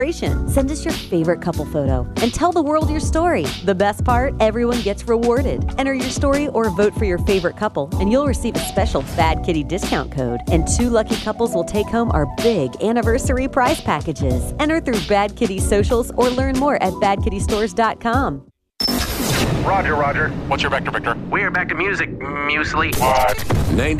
Send us your favorite couple photo and tell the world your story. The best part, everyone gets rewarded. Enter your story or vote for your favorite couple and you'll receive a special Bad Kitty discount code. And 2 lucky couples will take home our big anniversary prize packages. Enter through Bad Kitty socials or learn more at badkittystores.com. Roger. What's your vector, Victor? We're back to music, muesli. What? 90